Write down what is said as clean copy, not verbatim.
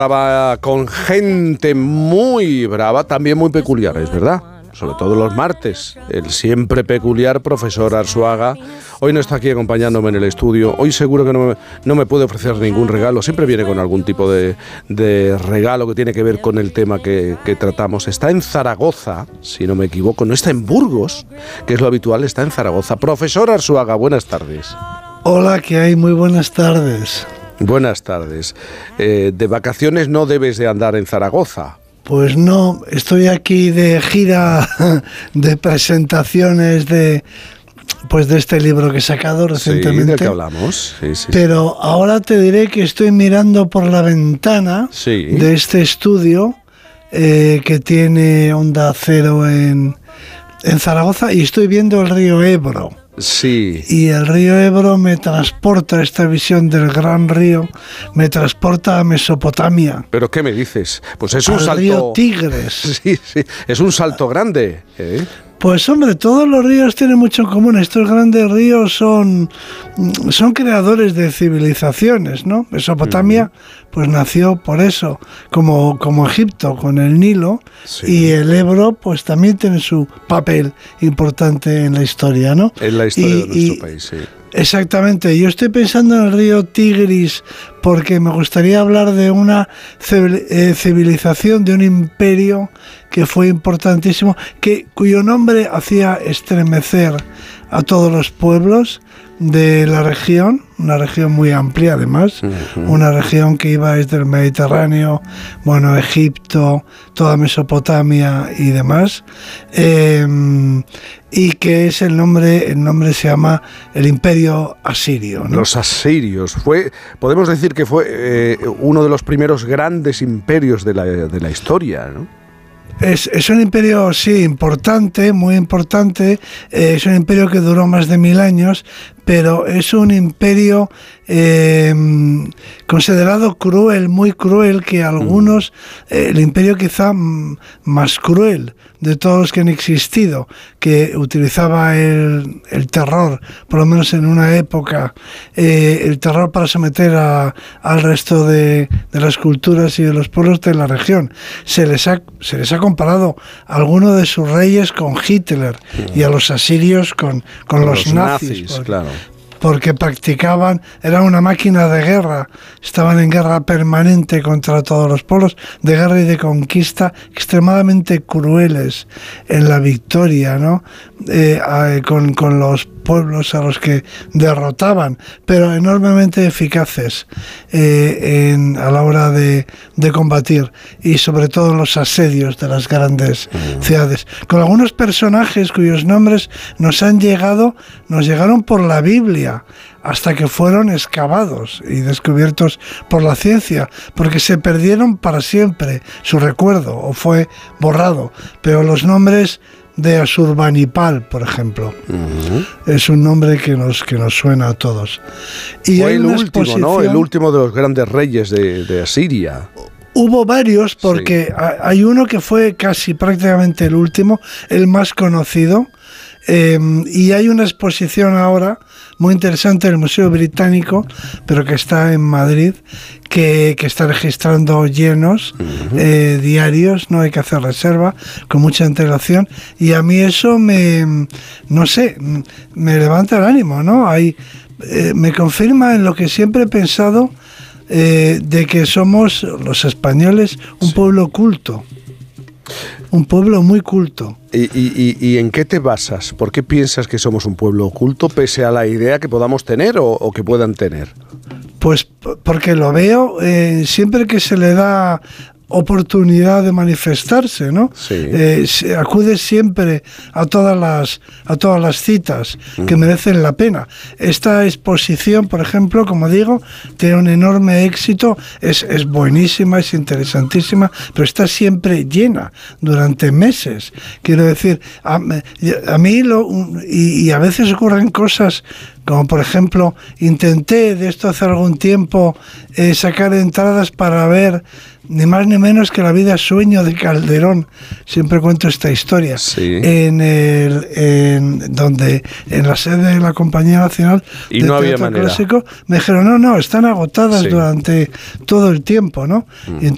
Estaba con gente muy brava, también muy peculiar, es verdad. Sobre todo los martes. El siempre peculiar profesor Arzuaga hoy no está aquí acompañándome en el estudio. Hoy seguro que no me puede ofrecer ningún regalo. Siempre viene con algún tipo de regalo que tiene que ver con el tema que tratamos. Está en Zaragoza, si no me equivoco. No está en Burgos, que es lo habitual. Está en Zaragoza. Profesor Arzuaga, buenas tardes. Hola, ¿qué hay? Muy buenas tardes. Buenas tardes. De vacaciones no debes de andar en Zaragoza. Pues no, estoy aquí de gira de presentaciones de este libro que he sacado recientemente. Sí, del que hablamos. Sí. Pero ahora te diré que estoy mirando por la ventana de este estudio que tiene Onda Cero en Zaragoza y estoy viendo el río Ebro. Sí. Y el río Ebro me transporta, esta visión del gran río, me transporta a Mesopotamia. ¿Pero qué me dices? Pues es un salto... Al río Tigres. Sí, es un salto grande, ¿eh? Pues hombre, todos los ríos tienen mucho en común. Estos grandes ríos son creadores de civilizaciones, ¿no? Mesopotamia, pues nació por eso, como Egipto, con el Nilo, y el Ebro, pues también tiene su papel importante en la historia, ¿no? En la historia de nuestro país, sí. Exactamente, yo estoy pensando en el río Tigris porque me gustaría hablar de una civilización, de un imperio que fue importantísimo, cuyo nombre hacía estremecer a todos los pueblos de la región, una región muy amplia además, una región que iba desde el Mediterráneo, Egipto, toda Mesopotamia y demás, y que es el nombre se llama el Imperio Asirio, ¿no? Los asirios, podemos decir que fue uno de los primeros grandes imperios de la historia, ¿no? Es un imperio, sí, importante, muy importante. Es un imperio que duró más de 1000 años, pero es un imperio considerado cruel, muy cruel, que algunos, el imperio quizá más cruel de todos los que han existido, que utilizaba el terror, por lo menos en una época, el terror para someter al resto de las culturas y de los pueblos de la región. Se les ha comparado a algunos de sus reyes con Hitler y a los asirios con los nazis, claro. Porque eran una máquina de guerra, estaban en guerra permanente contra todos los pueblos, de guerra y de conquista, extremadamente crueles en la victoria, ¿no? Con los pueblos a los que derrotaban, pero enormemente eficaces a la hora de combatir, y sobre todo en los asedios de las grandes ciudades, con algunos personajes cuyos nombres nos llegaron por la Biblia, hasta que fueron excavados y descubiertos por la ciencia, porque se perdieron para siempre su recuerdo o fue borrado, pero los nombres de Asurbanipal, por ejemplo, es un nombre que nos suena a todos. Y fue el último, ¿no? El último de los grandes reyes de Asiria. Hubo varios, porque hay uno que fue casi prácticamente el último, el más conocido, y hay una exposición ahora muy interesante en el Museo Británico, pero que está en Madrid, que está registrando llenos diarios, no hay que hacer reserva, con mucha antelación, y a mí eso me levanta el ánimo, ¿no? Me confirma en lo que siempre he pensado, de que somos los españoles un pueblo culto. Un pueblo muy culto. ¿Y en qué te basas? ¿Por qué piensas que somos un pueblo culto, pese a la idea que podamos tener o que puedan tener? Pues porque lo veo siempre que se le da oportunidad de manifestarse, ¿no? Se acude siempre a todas las citas que merecen la pena. Esta exposición, por ejemplo, como digo, tiene un enorme éxito, es buenísima, es interesantísima, pero está siempre llena durante meses. Quiero decir, a mí y a veces ocurren cosas, como por ejemplo, intenté de esto hace algún tiempo sacar entradas para ver ni más ni menos que La vida es sueño de Calderón. Siempre cuento esta historia. En la sede de la Compañía Nacional de Teatro Clásico me dijeron, no, están agotadas durante todo el tiempo, ¿no? Y